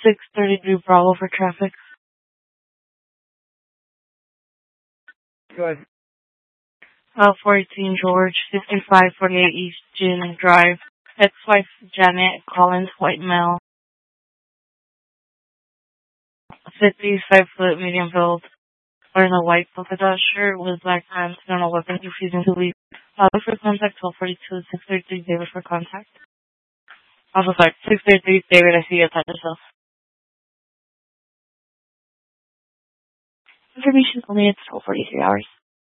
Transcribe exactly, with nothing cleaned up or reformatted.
six thirty-three Bravo for traffic. Go ahead. Uh, fourteen George, fifty-five forty-eight East Gin Drive. Ex-wife Janet Collins, white male. fifty-five foot, medium build. Wearing a white polka dot shirt with black pants and a weapon, refusing to leave. Uh, look for contact, twelve forty-two, six thirty-three, David for contact. Also, sorry, six thirty-three, David, I see you outside yourself. Information only at twelve forty-three hours.